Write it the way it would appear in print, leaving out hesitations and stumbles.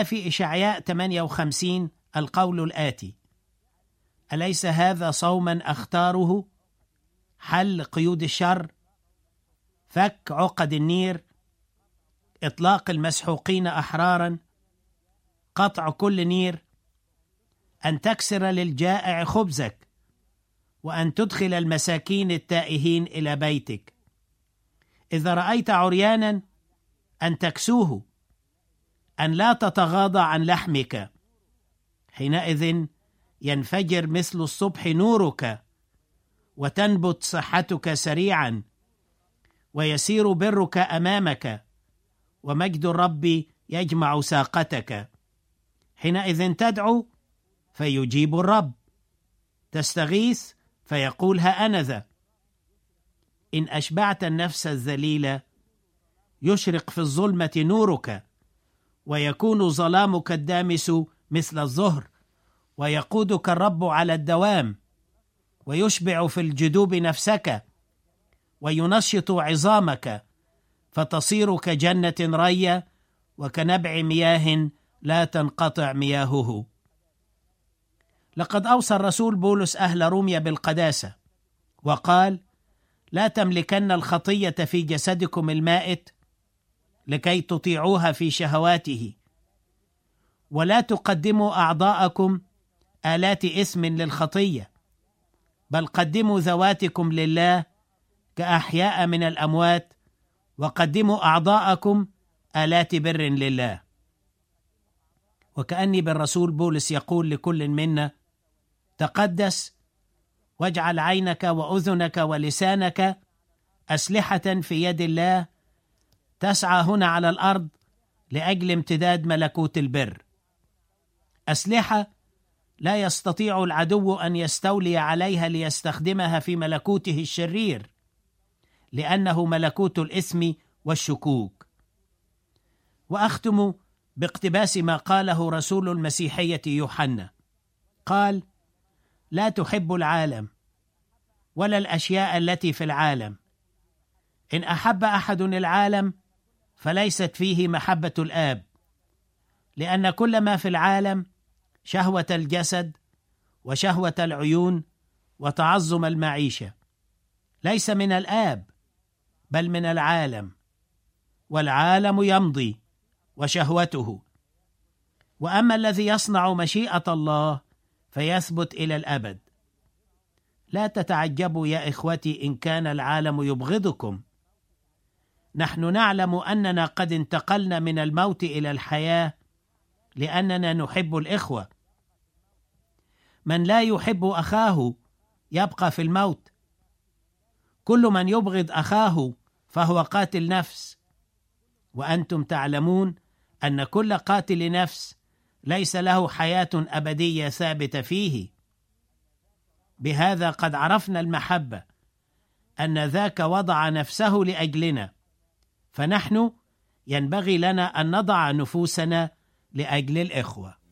جاء في إشعياء 58 القول الآتي: أليس هذا صوما أختاره؟ حل قيود الشر، فك عقد النير، إطلاق المسحوقين أحرارا، قطع كل نير، أن تكسر للجائع خبزك، وأن تدخل المساكين التائهين إلى بيتك. إذا رأيت عريانا أن تكسوه، أن لا تتغاضى عن لحمك، حينئذ ينفجر مثل الصبح نورك، وتنبت صحتك سريعا، ويسير برك أمامك، ومجد الرب يجمع ساقتك. حينئذ تدعو فيجيب الرب، تستغيث فيقول ها أنا ذا. إن أشبعت النفس الذليلة يشرق في الظلمة نورك، ويكون ظلامك الدامس مثل الظهر، ويقودك الرب على الدوام، ويشبع في الجدوب نفسك، وينشط عظامك، فتصير كجنة رية، وكنبع مياه لا تنقطع مياهه. لقد أوصى الرسول بولس أهل روميا بالقداسة، وقال: لا تملكن الخطية في جسدكم المائت لكي تطيعوها في شهواته، ولا تقدموا أعضاءكم آلات إثم للخطية، بل قدموا ذواتكم لله كأحياء من الأموات، وقدموا أعضاءكم آلات بر لله. وكأني بالرسول بولس يقول لكل منا: تقدس، واجعل عينك وأذنك ولسانك أسلحة في يد الله، تسعى هنا على الأرض لأجل امتداد ملكوت البر. أسلحة لا يستطيع العدو أن يستولي عليها ليستخدمها في ملكوته الشرير، لأنه ملكوت الإثم والشكوك. وأختم باقتباس ما قاله رسول المسيحية يوحنا، قال: لا تحب العالم ولا الأشياء التي في العالم. إن أحب أحد العالم فليست فيه محبة الآب، لأن كل ما في العالم، شهوة الجسد وشهوة العيون وتعظم المعيشة، ليس من الآب بل من العالم، والعالم يمضي وشهوته، وأما الذي يصنع مشيئة الله فيثبت إلى الأبد. لا تتعجبوا يا إخوتي إن كان العالم يبغضكم، نحن نعلم أننا قد انتقلنا من الموت إلى الحياة لأننا نحب الإخوة. من لا يحب أخاه يبقى في الموت. كل من يبغض أخاه فهو قاتل نفس، وأنتم تعلمون أن كل قاتل نفس ليس له حياة أبدية ثابتة فيه. بهذا قد عرفنا المحبة، أن ذاك وضع نفسه لأجلنا، فنحن ينبغي لنا أن نضع نفوسنا لأجل الإخوة.